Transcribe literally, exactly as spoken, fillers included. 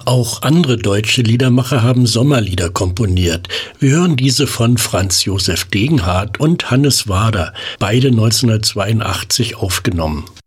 Auch andere deutsche Liedermacher haben Sommerlieder komponiert. Wir hören diese von Franz Josef Degenhardt und Hannes Wader, beide neunzehnhundertzweiundachtzig aufgenommen.